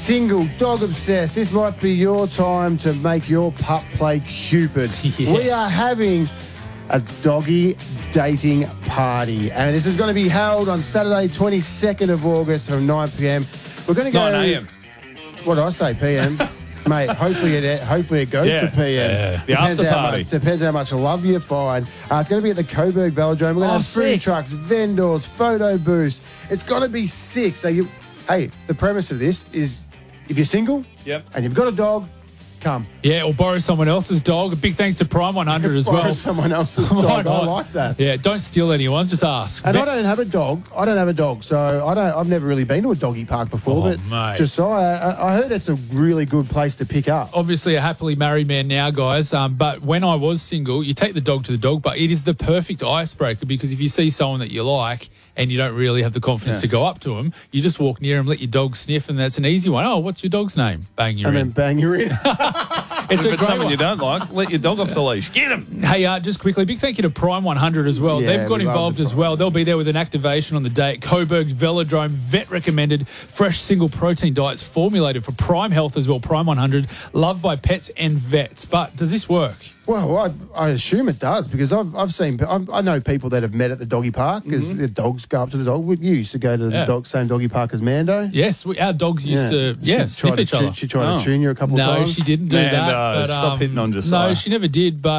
single, dog obsessed, this might be your time to make your pup play Cupid. Yes. We are having a doggy dating party, and this is going to be held on Saturday, 22nd of August from 9 p.m. We're going to go... 9 a.m. What did I say, PM? Mate, hopefully it goes to PM. Yeah. The after party. Depends how much love you find. It's going to be at the Coburg Velodrome. We're going to have food trucks, vendors, photo booths. It's going to be sick. So the premise of this is if you're single and you've got a dog, come. Yeah, or borrow someone else's dog. A big thanks to Prime 100 as well. Borrow someone else's dog. I like that. Yeah, don't steal anyone's, just ask. And I don't have a dog. So I've never really been to a doggy park before, but mate. Josiah, I heard it's a really good place to pick up. Obviously a happily married man now, guys, but when I was single, you take the dog to the dog, but it is the perfect icebreaker because if you see someone that you like and you don't really have the confidence to go up to them, you just walk near them, let your dog sniff, and that's an easy one. Oh, what's your dog's name? Bang, you're in. And then bang, you're in. If it's someone you don't like, let your dog off the leash. Get him. Hey, just quickly, big thank you to Prime 100 as well. Yeah, They've got involved as well. They'll be there with an activation on the day at Coburg's Velodrome. Vet recommended fresh single protein diets formulated for Prime Health as well. Prime 100, loved by pets and vets. But does this work? Well, I assume it does because I know people that have met at the doggy park because the dogs go up to the dog. You used to go to the same doggy park as Mando. Yes, our dogs used to sniff each other. She tried to tune you a couple of times. No, she didn't do that. Stop hitting on Josiah. No, she never did, but